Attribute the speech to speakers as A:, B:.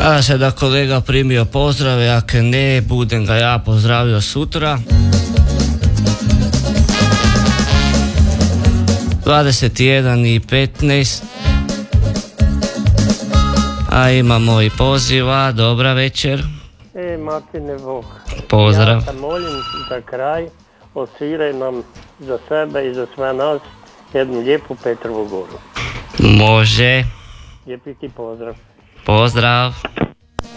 A: A se da kolega primio pozdrave, ako ne, budem ga ja pozdravio sutra. 21:15. A imamo i poziva, dobra večer.
B: Martine Bog.
A: Pozdrav.
B: Ja te molim za kraj, osviraj nam za sebe i za sve nas jednu lijepu Petrovu goru.
A: Može.
B: Lijepi ti pozdrav.
A: Pozdrav.